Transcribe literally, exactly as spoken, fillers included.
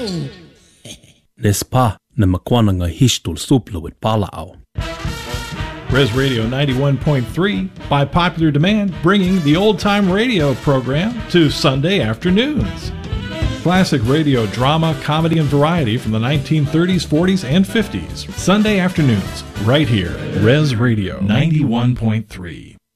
Nespa na makwana nga hishtul suplo with palao. Res Radio ninety-one point three, by popular demand, bringing the old-time radio program to Sunday afternoons. Classic radio drama, comedy, and variety from the nineteen thirties, forties, and fifties. Sunday afternoons, right here. Res Radio ninety-one point three.